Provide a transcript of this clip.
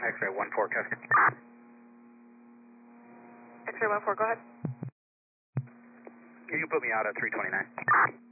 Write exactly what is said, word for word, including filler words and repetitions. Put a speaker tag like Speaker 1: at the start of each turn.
Speaker 1: X-ray one four, custom.
Speaker 2: X-ray one four, go ahead.
Speaker 1: You can put me out at three twenty-nine.